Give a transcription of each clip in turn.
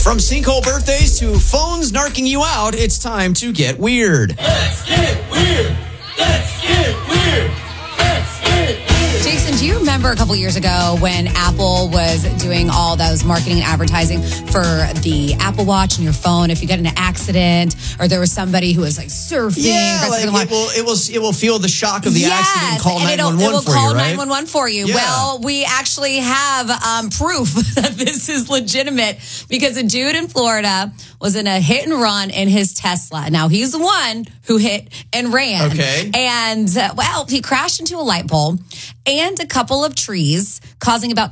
From sinkhole birthdays to phones narking you out, it's time to get weird. Let's get weird. Let's get weird. Let's get weird. Jason, do you remember a couple years ago when Apple was doing all those marketing and advertising for the Apple Watch and your phone? If you get in an accident or there was somebody who was like surfing. Yeah, like it will feel the shock of the accident and call 911 it will for call you, right? 911 for you. Yeah. Well, we actually have proof that this is legitimate because a dude in Florida was in a hit and run in his Tesla. Now, he's the one who hit and ran. Okay. And, he crashed into a light pole and a couple of trees, causing about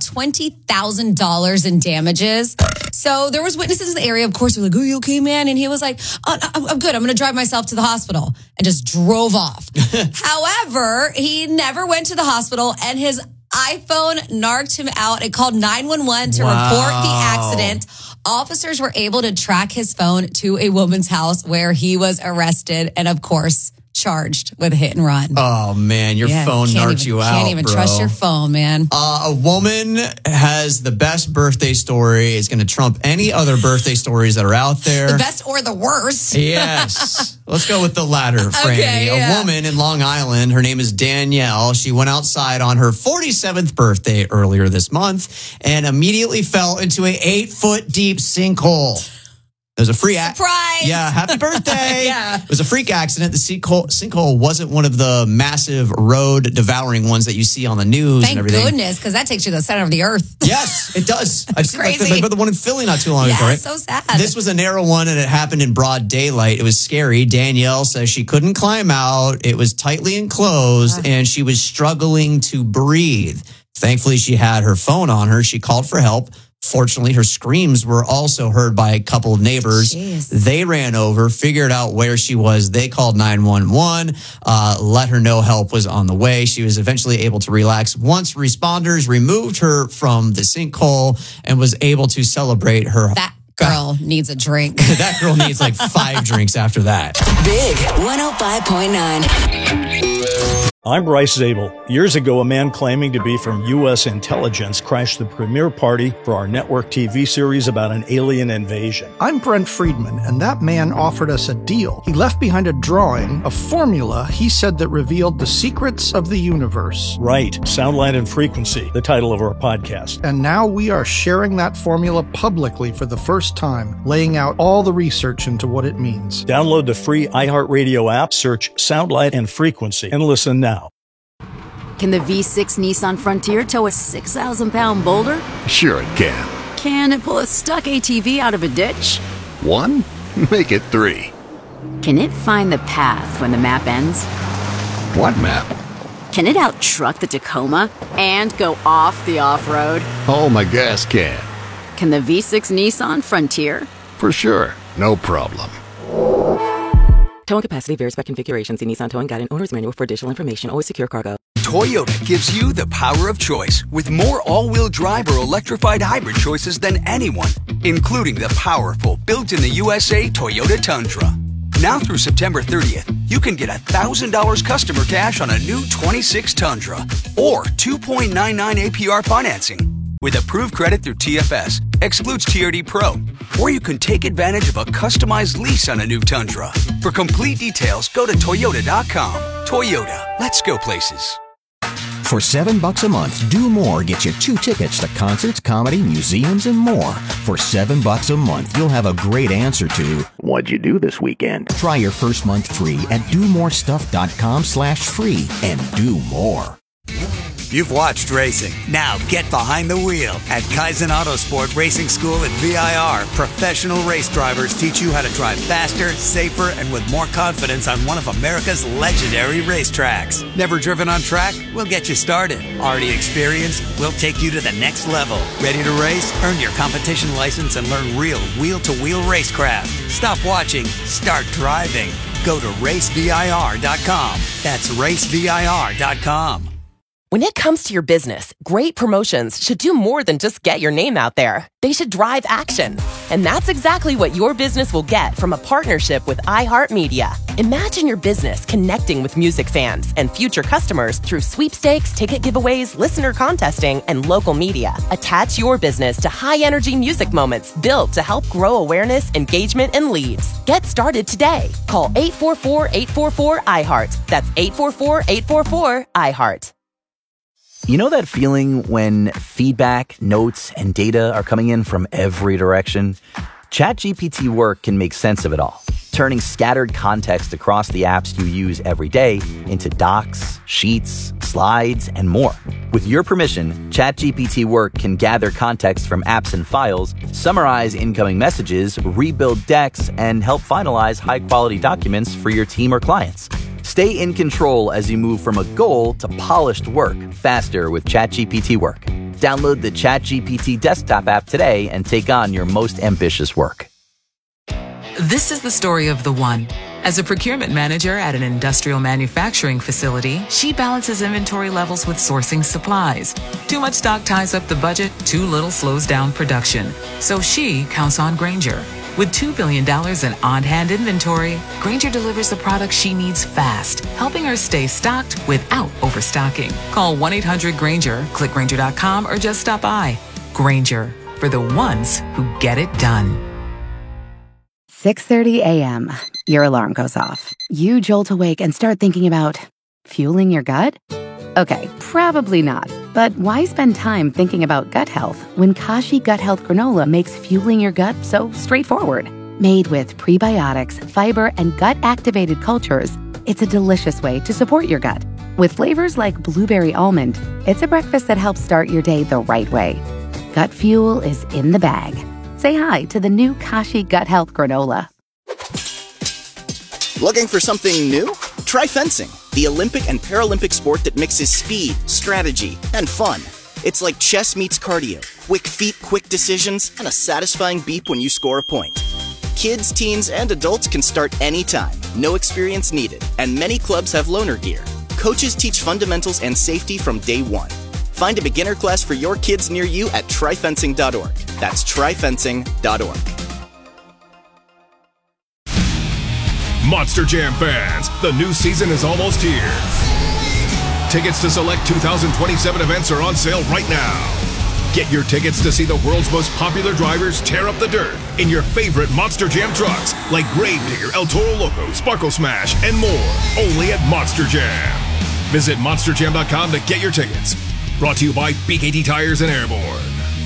$20,000 in damages. So there was witnesses in the area. Of course, they were like, "Oh, you okay, man?" And he was like, I'm good. I'm going to drive myself to the hospital, and just drove off. However, he never went to the hospital, and his iPhone narked him out. It called 911 to report the accident. Officers were able to track his phone to a woman's house where he was arrested and, of course, charged with a hit and run. Oh, man, your phone narked you out, Can't even trust your phone, man. A woman has the best birthday story. It's going to trump any other birthday stories that are out there. The best or the worst. Yes. Let's go with the latter, Franny. Okay, yeah. A woman in Long Island, her name is Danielle. She went outside on her 47th birthday earlier this month and immediately fell into an 8-foot deep sinkhole. It was a freak surprise. Yeah, happy birthday. Yeah. It was a freak accident. The sinkhole wasn't one of the massive road devouring ones that you see on the news Thank and everything. goodness, because that takes you to the center of the earth. Yes, it does. I've seen crazy. like the one in Philly not too long Yeah, ago, right? so sad. This was a narrow one and it happened in broad daylight. It was scary. Danielle says she couldn't climb out. It was tightly enclosed and she was struggling to breathe. Thankfully, she had her phone on her. She called for help. Fortunately, her screams were also heard by a couple of neighbors. Jeez. They ran over, figured out where she was. They called 911, let her know help was on the way. She was eventually able to relax once responders removed her from the sinkhole and was able to celebrate her. That girl needs a drink. That girl needs like 5 drinks after that. Big 105.9. I'm Bryce Zabel. Years ago, a man claiming to be from U.S. intelligence crashed the premiere party for our network TV series about an alien invasion. I'm Brent Friedman, and that man offered us a deal. He left behind a drawing, a formula he said that revealed the secrets of the universe. Right. Sound, Light, and Frequency, the title of our podcast. And now we are sharing that formula publicly for the first time, laying out all the research into what it means. Download the free iHeartRadio app, search Sound, Light, and Frequency, and listen now. Can the V6 Nissan Frontier tow a 6,000-pound boulder? Sure it can. Can it pull a stuck ATV out of a ditch? 1? Make it 3. Can it find the path when the map ends? What map? Can it out-truck the Tacoma and go off the off-road? Oh, my gas can. Can the V6 Nissan Frontier? For sure. No problem. Towing capacity varies by configuration. See Nissan Towing Guide and Owner's Manual for additional information. Always secure cargo. Toyota gives you the power of choice with more all-wheel drive or electrified hybrid choices than anyone, including the powerful built-in-the-USA Toyota Tundra. Now through September 30th, you can get $1,000 customer cash on a new 26 Tundra or 2.99 APR financing. With approved credit through TFS, excludes TRD Pro, or you can take advantage of a customized lease on a new Tundra. For complete details, go to Toyota.com. Toyota, let's go places. For $7 a month, Do More gets you 2 tickets to concerts, comedy, museums, and more. For $7 a month, you'll have a great answer to, what'd you do this weekend? Try your first month free at domorestuff.com/free and do more. You've watched racing. Now get behind the wheel. At Kaizen Autosport Racing School at VIR, professional race drivers teach you how to drive faster, safer, and with more confidence on one of America's legendary racetracks. Never driven on track? We'll get you started. Already experienced? We'll take you to the next level. Ready to race? Earn your competition license and learn real wheel-to-wheel racecraft. Stop watching. Start driving. Go to racevir.com. That's racevir.com. When it comes to your business, great promotions should do more than just get your name out there. They should drive action. And that's exactly what your business will get from a partnership with iHeartMedia. Imagine your business connecting with music fans and future customers through sweepstakes, ticket giveaways, listener contesting, and local media. Attach your business to high-energy music moments built to help grow awareness, engagement, and leads. Get started today. Call 844-844-iHeart. That's 844-844-iHeart. You know that feeling when feedback, notes, and data are coming in from every direction? ChatGPT Work can make sense of it all, turning scattered context across the apps you use every day into docs, sheets, slides, and more. With your permission, ChatGPT Work can gather context from apps and files, summarize incoming messages, rebuild decks, and help finalize high-quality documents for your team or clients. Stay in control as you move from a goal to polished work faster with ChatGPT Work. Download the ChatGPT desktop app today and take on your most ambitious work. This is the story of the one. As a procurement manager at an industrial manufacturing facility, she balances inventory levels with sourcing supplies. Too much stock ties up the budget, too little slows down production. So she counts on Grainger. With $2 billion in on-hand inventory, Grainger delivers the products she needs fast, helping her stay stocked without overstocking. Call 1-800-GRAINGER, click Grainger.com, or just stop by. Grainger, for the ones who get it done. 6:30 a.m. Your alarm goes off. You jolt awake and start thinking about fueling your gut? Okay, probably not. But why spend time thinking about gut health when Kashi Gut Health Granola makes fueling your gut so straightforward? Made with prebiotics, fiber, and gut-activated cultures, it's a delicious way to support your gut. With flavors like blueberry almond, it's a breakfast that helps start your day the right way. Gut fuel is in the bag. Say hi to the new Kashi Gut Health Granola. Looking for something new? Try fencing, the Olympic and Paralympic sport that mixes speed, strategy, and fun. It's like chess meets cardio. Quick feet, quick decisions, and a satisfying beep when you score a point. Kids, teens, and adults can start anytime. No experience needed. And many clubs have loaner gear. Coaches teach fundamentals and safety from day one. Find a beginner class for your kids near you at tryfencing.org. That's tryfencing.org. Monster Jam fans, the new season is almost here. Tickets to select 2027 events are on sale right now. Get your tickets to see the world's most popular drivers tear up the dirt in your favorite Monster Jam trucks like Gravedigger, El Toro Loco, Sparkle Smash, and more. Only at Monster Jam. Visit monsterjam.com to get your tickets. Brought to you by BKT Tires and Airborne.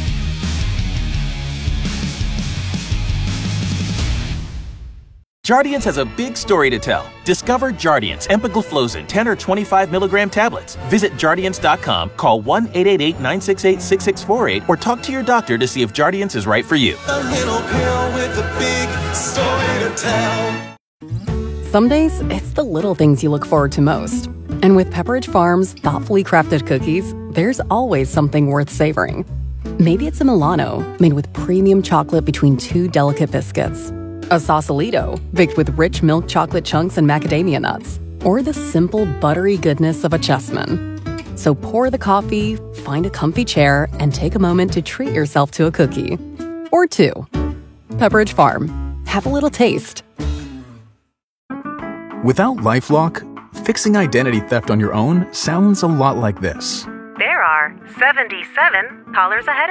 Jardiance has a big story to tell. Discover Jardiance empagliflozin 10 or 25 milligram tablets. Visit Jardiance.com, call 1-888-968-6648, or talk to your doctor to see if Jardiance is right for you. A little pill with a big story to tell. Some days, it's the little things you look forward to most. And with Pepperidge Farm's thoughtfully crafted cookies, there's always something worth savoring. Maybe it's a Milano, made with premium chocolate between two delicate biscuits. A Sausalito, baked with rich milk chocolate chunks and macadamia nuts. Or the simple, buttery goodness of a Chessman. So pour the coffee, find a comfy chair, and take a moment to treat yourself to a cookie. Or two. Pepperidge Farm. Have a little taste. Without LifeLock, fixing identity theft on your own sounds a lot like this. There are 77 callers ahead